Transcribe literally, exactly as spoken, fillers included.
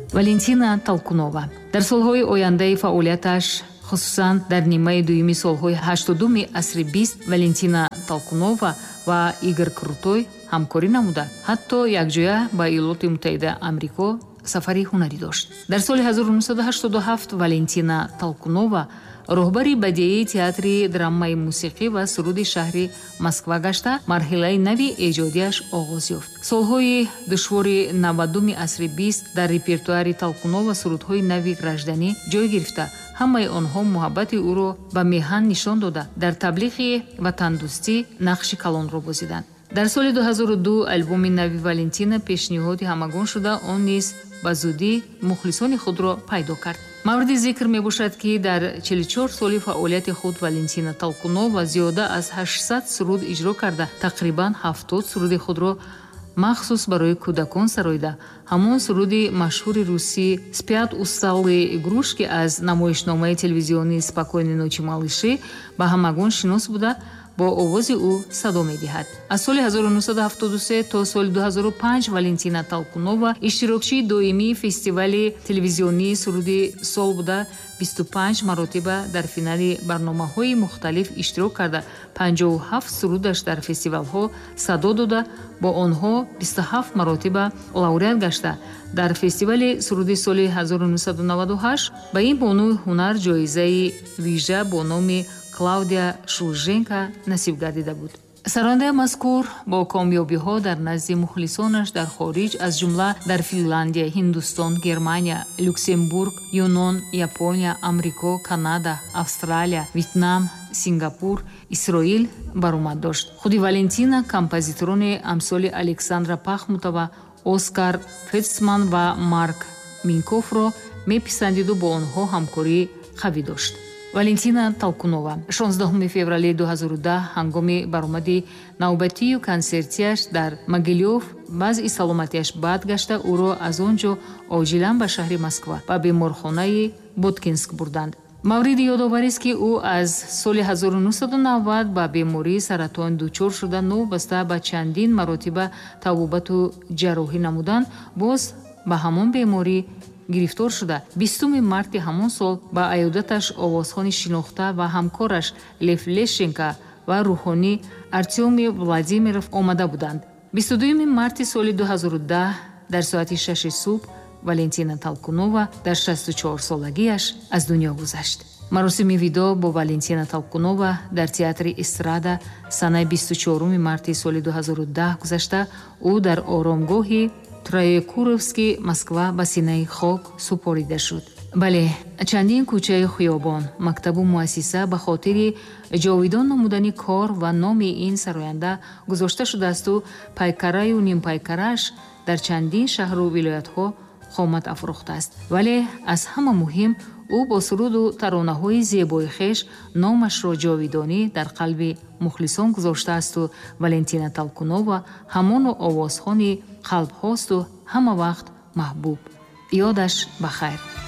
Валентина Толкунова дар солҳои ояндаи фаъолияташ, хусусан дар нимаи дуюми солҳои ҳаштодуми асри бист, Валентина Толкунова ва Игор Крутой ҳамкорӣ намуда, ҳатто якҷоя ба Иёлоти Муттаҳидаи Амрико сафари ҳунарӣ дошт. Дар соли ҳазору нуҳсаду ҳаштоду ҳафт Валентина Толкунова роҳбари бадиаи театри драмаи мусиқӣ ва суруди шаҳри Москва гашта, марҳилаи нави эҷодиаш оғоз ёфт. Солҳои душвори навадуми асри бист дар репертуари Толкунова сурудҳои нави гражданӣ ҷой гирифта, ҳамаи онҳо муҳаббати ӯро ба меҳан нишон дода, дар таблиғи ватандӯстӣ нақши калонро бозиданд. дар соли ду ҳазору ду албоми нави Валентина пешниҳоди ҳамагон шуда, он низ ба зудӣ мухлисони худро пайдо кард. мавриди зикр мебошад, ки дар чилу чор соли фаъолияти худ Валентина Толкунова зиёда аз ҳаштсад суруд иҷро карда, тақрибан ҳафтод суруди худро махсус барои кӯдакон сароида. ҳамон суруди машҳури русӣ «Спят усталые игрушки» аз намоишномаи телевизионии «Спокойной ночи, малыши» ба ҳамагон шинос буда, бо овози ӯ садо медиҳад. аз соли ҳазору нуҳсаду ҳафтоду се то соли ду ҳазору панҷ Валентина Толкунова иштирокчии доимии фестивали телевизионии суруди сол буда, бисту панҷ маротиба дар финали барномаҳои мухталиф иштирок карда, панҷоҳу ҳафт сурудаш дар фестивалҳо садо дода, бо онҳо бисту ҳафт маротиба лауреат гашта. дар фестивали суруди соли ҳазору нуҳсаду наваду ҳашт ба ин бонуи ҳунар ҷоизаи вижа бо номи Клаудия Шульженко насиб гардида буд. сарояндаи мазкур бо комёбиҳо дар назди мухлисонаш дар хориҷ, аз ҷумла дар Финляндия, Ҳиндустон, Германия, Люксембург, Юнон, Япония, Амрико, Канада, Австралия, Вьетнам, Сингапур, Исроил баромад дошт. худи Валентина композиторони амсоли Александра Пахмутова, Оскар Фецман ва Марк Минкофро меписандиду бо онҳо ҳамкорӣ қавӣ дошт. Валентина Толкунова шонздаҳуми феврали ду ҳазору даҳ ҳангоми баромади навбатию консертияш дар Могилёв вазъи саломатиаш бад гашта, ӯро аз он ҷо оҷилан ба шаҳри Москва ба беморхонаи Боткинск бурданд. мавриди ёдоварист, ки ӯ аз соли ҳазору нуҳсаду навад ба бемории саратон дучор шуда, новбаста ба чандин маротиба тавобату ҷарроҳӣ намуданд, боз ба ҳамон беморӣ гирифтор шуда, бистуми марти ҳамон сол ба аёдаташ овозхони шинохта ва ҳамкораш Лев Лещенко ва рӯҳонӣ Артёми Владимиров омада буданд. бисту дуюми марти соли ду ҳазору даҳ дар соати шаши субҳ Валентина Толкунова дар шасту чорсолагиаш аз дунё гузашт. маросими видо бо Валентина Толкунова дар театри Эстрада санаи бисту чоруми марти соли ду ҳазору даҳ гузашта, ӯ дар оромгоҳи Троекуровский, Москва ба синаи хок супорида шуд. бале, чандин кӯчаи хиёбон, мактабу муассиса ба хотири ҷовидон намудани кор ва номи ин сароянда гузошта шудаасту пайкараю нимпайкараш дар чандин шаҳру вилоятҳо хомат афрохтааст. вале аз ҳама муҳим, ӯ бо суруду таронаҳои зебои хеш номашро ҷовидонӣ дар қалби мухлисон гузоштаасту Валентина Толкунова ҳамону овозхони қалбҳосту ҳама вақт маҳбуб. ёдаш ба хайр.